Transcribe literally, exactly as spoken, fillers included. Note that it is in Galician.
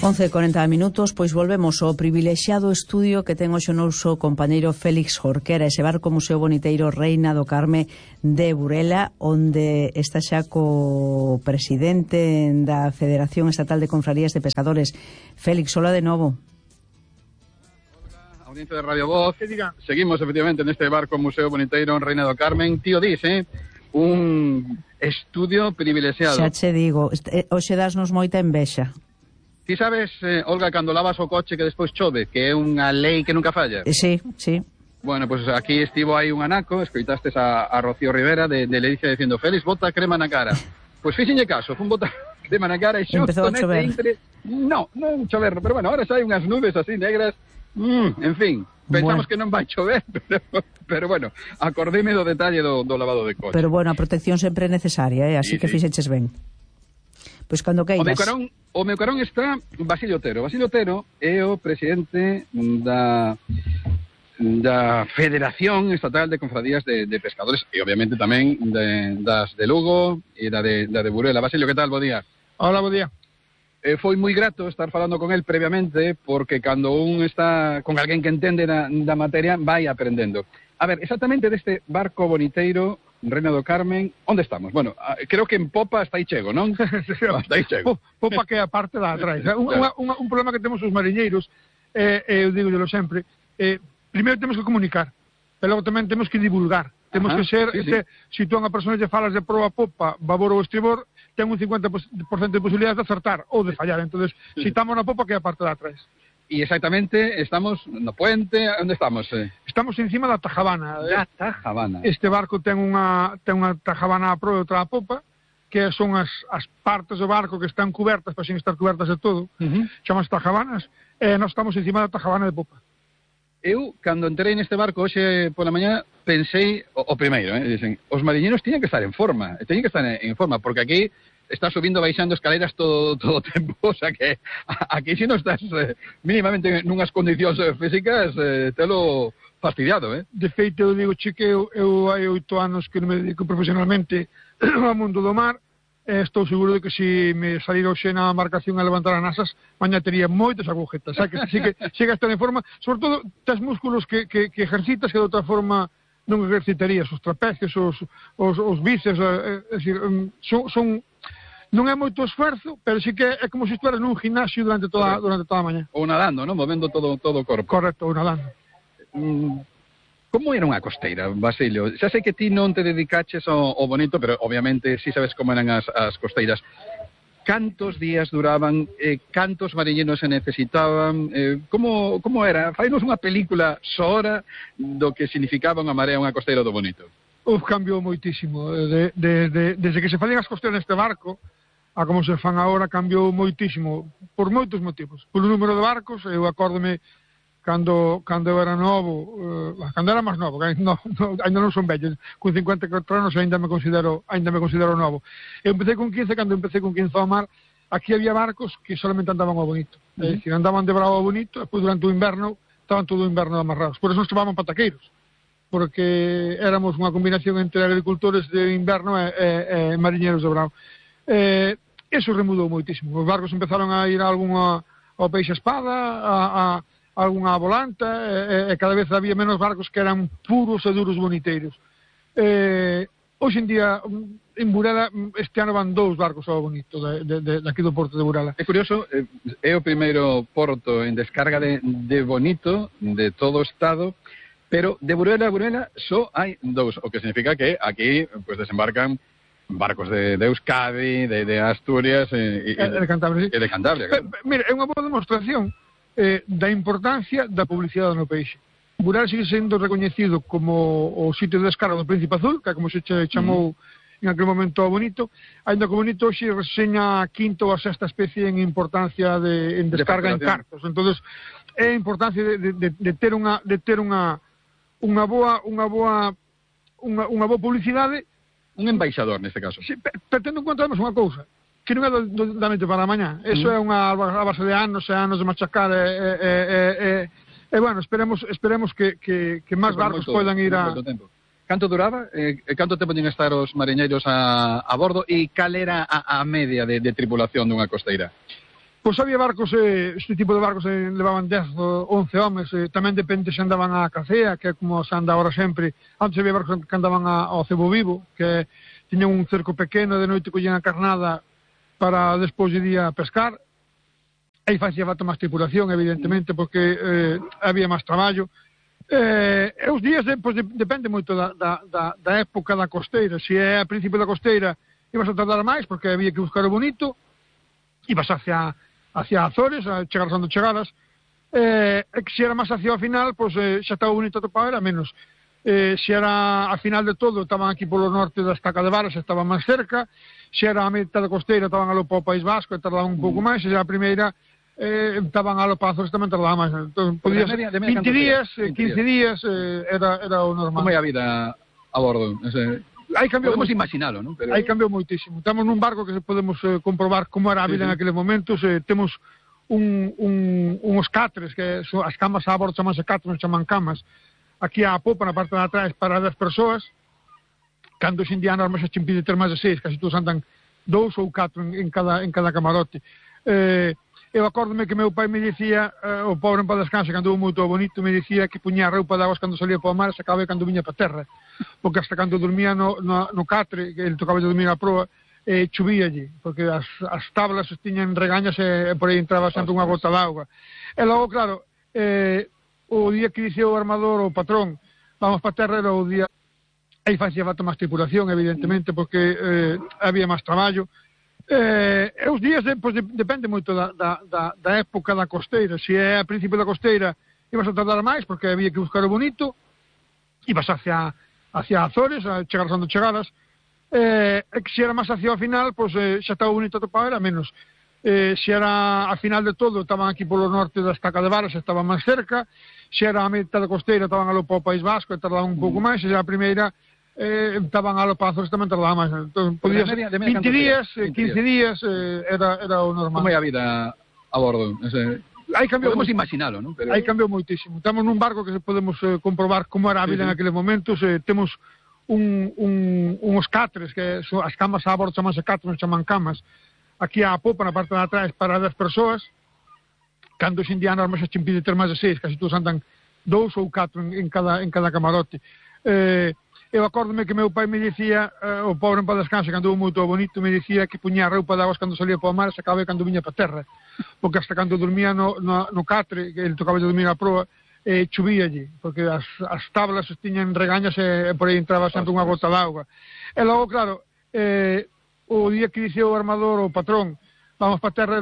once e corenta minutos, pois volvemos ao privilexiado estudio que ten hoxe o noso compañeiro Félix Jorquera, ese barco Museo Boniteiro Reina do Carme de Burela, onde está xa co presidente da Federación Estatal de Confrarías de Pescadores. Félix, hola de novo. Olga, audiencia de Radio Voz, que diga, seguimos efectivamente neste barco Museo Boniteiro Reina do Carmen. Tío dice, un estudio privilexiado. Xa che digo, hoxe dasnos moita envexa. Ti sabes, eh, Olga, cando lavas o coche que despois chove, que é unha lei que nunca falla? Sí, sí. Bueno, pues aquí estivo aí un anaco, escoitastes a, a Rocío Rivera de, de Ledicia dicindo, Félix, bota crema na cara. Pois fíxenlle caso, fun bota crema na cara e xusto neste intre... No, non chover, pero bueno, ahora xa hai unhas nubes así negras, mm, en fin, pensamos bueno. que non vai chover, pero, pero bueno, acordime do detalle do, do lavado de coche. Pero bueno, a protección sempre é necesaria, eh? así sí, que sí. fixeches ben. Pois cando queiras. O meu carón, o meu carón está Basilio Otero. Basilio Otero é o presidente da da Federación Estatal de Confradías de, de Pescadores e obviamente tamén de, das de Lugo e da de, da de Burela. Basilio, que tal? Bo día. Hola, bo día. Eh, foi moi grato estar falando con el previamente porque cando un está con alguén que entende da, da materia vai aprendendo. A ver, exactamente deste barco boniteiro Reina do Carmen, onde estamos? Bueno, creo que en popa está aí chego, non? Está aí chego. Popa que é a parte da atrás. Un, claro. un, un problema que temos os mariñeiros, eh, eu digo yo sempre, eh, primeiro temos que comunicar, pero logo tamén temos que divulgar. Temos Ajá, que ser, sí, este, sí. se tú a unha persona lle falas de proa popa, babor ou estribor, ten un cincuenta por ciento de posibilidades de acertar ou de fallar. Entonces, sí. si estamos na popa, que é a parte da atrás. E exactamente estamos no puente, onde estamos? Eh? Estamos encima da Tajabana. Da Tajabana. Este barco ten unha ten unha Tajabana a proa e outra a popa, que son as, as partes do barco que están cubertas, para sin estar cubertas de todo, uh-huh. chamas Tajabanas, e nós estamos encima da Tajabana de popa. Eu, cando entrei neste barco hoxe pola mañá, pensei, o, o primeiro, eh, dicen, os mariñeros tiñen que estar en forma, teñen que estar en, en forma, porque aquí está subindo, baixando escaleras todo todo o tempo, o sea que aquí se non estás eh, mínimamente nunhas condicións físicas, eh, telo fastidiado, eh? De feito, eu digo, che, que eu, eu hai oito anos que non me dedico profesionalmente ao mundo do mar, e estou seguro de que se me salir hoxe na embarcación a levantar as nasas, mañá tería moitas agujetas, xa que si que chega a estar en forma, sobre todo, tes músculos que, que, que ejercitas que de outra forma non ejercitarías, os trapecios, os, os, os bíceps, é, é dicir, son... son non é moito esforzo, pero sí que é como se estuveras nun gimnasio durante toda, durante toda a mañá. Ou nadando, non? Movendo todo, todo o corpo. Correcto, ou nadando. Mm, como era unha costeira, Basilio? Xa sei que ti non te dedicaches ao, ao bonito, pero obviamente si sabes como eran as, as costeiras. Cantos días duraban? Eh, cantos mariñeros se necesitaban? Eh, como, como era? Fainos unha película soora do que significaba unha marea unha costeira do bonito. Uf, cambiou moitísimo. De, de, de, desde que se facían as costeiras neste barco, a como se fan agora, cambiou moitísimo, por moitos motivos. Polo número de barcos, eu acórdome cando, cando eu era novo, uh, cando era máis novo, que no, no, ainda non son vello, con cincuenta e catro anos ainda me considero ainda me considero novo. Eu empecé con quince, cando empecé con quince ao mar, aquí había barcos que solamente andaban ao bonito. Uh -huh. É dicir, andaban de bravo ao bonito, e depois durante o inverno, estaban todo o inverno amarrados. Por eso nos chamaban pataqueiros, porque éramos unha combinación entre agricultores de inverno e, e, e mariñeiros de bravo. Eh, eso remudou moitísimo. Os barcos empezaron a ir a algunha ao peixe espada, a, a, a algunha volanta, e, e cada vez había menos barcos que eran puros e duros boniteiros. Eh, hoxe en día, en Burela, este ano van dous barcos ao bonito, de, de, de, de aquí do porto de Burela. É curioso, é o primeiro porto en descarga de, de bonito de todo o estado, pero de Burela a Burela só hai dous, o que significa que aquí pues, desembarcan barcos de, de Euskadi, de, de Asturias e, e, e de Cantabria. Sí. E de Cantabria, claro. Mira, é unha boa demostración eh, da importancia da publicidade no peixe. Burela sigue sendo recoñecido como o sitio de descarga do Príncipe Azul, que é como se chamou mm. en aquel momento ao bonito, ainda que o bonito hoxe reseña a quinta ou a sexta especie en importancia de, en descarga de en cartos. Entonces, é a importancia de, de, de, de ter unha de ter unha unha boa unha boa unha, unha boa publicidade, un embaixador neste caso. Sí, pero tendo en conta además unha cousa, que non é do, do, da noite para a mañá. Eso mm. é unha a base de anos e anos de machacar e, e, e, e, e bueno, esperemos esperemos que, que, que máis barcos moito, poidan ir a... Canto duraba? Eh, canto tempo tiñen estar os mariñeiros a, a bordo? E cal era a, a media de, de tripulación dunha costeira? Pois había barcos, eh, este tipo de barcos eh, levaban dez ou once homes, eh, tamén depende se andaban a Cacea, que é como se anda ahora sempre. Antes había barcos que andaban a, ao Cebo Vivo, que tiñan un cerco pequeno, de noite collían a carnada para despois de día pescar. Aí facía falta máis tripulación, evidentemente, porque eh, había máis traballo. Eh, e os días, eh, pois, de, depende moito da, da, da, da época da costeira. Se é a principio da costeira, ibas a tardar máis, porque había que buscar o bonito, ibas hacia... hacia Azores, a chegaras onde chegaras, eh, e que se era máis hacia o final, pois eh, xa estaba bonito atopado, era menos. Eh, se era a final de todo, estaban aquí polo norte da estaca de Varas, estaban máis cerca, se era a mitad da costeira, estaban alo para o País Vasco, e tardaban un pouco máis, se era a primeira, eh, estaban alo para Azores, tamén tardaban máis. Entón, podía ser vinte días, quince días, eh, era, era o normal. Como é a vida a bordo? Ese... Aí cambiou, podemos imaginalo, non? Pero... Aí cambiou moitísimo. Estamos nun barco que podemos eh, comprobar como era a vida sí, sí. en aqueles momentos. Eh, temos un, un, uns catres, que son, as camas a bordo chamanse catres, non chaman camas. Aquí a popa, na parte de atrás, para dez persoas. Cando os indianos armas se impide ter máis de seis, casi todos andan dous ou catro en, en, cada, en cada camarote. Eh, eu acórdome que meu pai me dicía, eh, o pobre en paz descanse, cando hubo moito bonito, me dicía que puña a roupa de aguas cando salía para o mar, se acaba cando viña para a terra. Porque hasta cando dormía no, no, no catre, que ele tocaba de dormir a proa, eh, chovía allí, porque as, as tablas tiñan regañas e, e por aí entraba sempre unha gota de auga. E logo, claro, eh, o día que dicía o armador, o patrón, vamos para a terra, era o día... Aí facía falta máis tripulación, evidentemente, porque eh, había máis traballo. Eh, e os días, eh, pois, de, depende moito da, da, da, da época da costeira. Se é a principio da costeira, ibas a tardar máis, porque había que buscar o bonito, ibas hacia... hacia Azores, a chegaras onde chegaras, eh, e que se era máis hacia o final, pois eh, xa estaba bonito atopado, era menos. Eh, se era a final de todo, estaban aquí polo norte da estaca de Varas, estaban máis cerca, se era a mitad da costeira, estaban alo para o País Vasco, e tardaban un pouco máis, se era a primeira, eh, estaban alo para Azores, tamén tardaban máis. Entón, podía ser vinte días, quince días, eh, era, era o normal. Como é a vida a bordo? Ese... Aí cambiou, podemos imaginalo, non? Pero... Aí cambiou moitísimo. Estamos nun barco que podemos eh, comprobar como era a vida sí, sí. en aqueles momentos. Eh, temos un, un, uns catres, que son, as camas a bordo chamanse catres, non chaman camas. Aquí a popa, na parte de atrás, para dez persoas. Cando os indianos armas se impide ter máis de seis, casi todos andan dous ou catro en, en, cada, en cada camarote. Eh, eu acórdome que meu pai me dicía, eh, o pobre en paz descanse, cando hubo moito bonito, me dicía que puña a roupa de aguas cando salía para o mar, se acaba cando viña para a terra. Porque hasta cando dormía no, no, no catre, que ele tocaba de dormir a proa, eh, chovía allí, porque as, as tablas tiñan regañas e, e por aí entraba sempre unha gota de auga. E logo, claro, eh, o día que dicía o armador, o patrón, vamos para a terra,